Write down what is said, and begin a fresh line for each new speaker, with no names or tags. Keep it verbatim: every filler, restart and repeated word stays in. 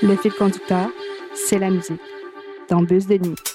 Le fil conducteur, c'est la musique. Dans Buzz de nuit.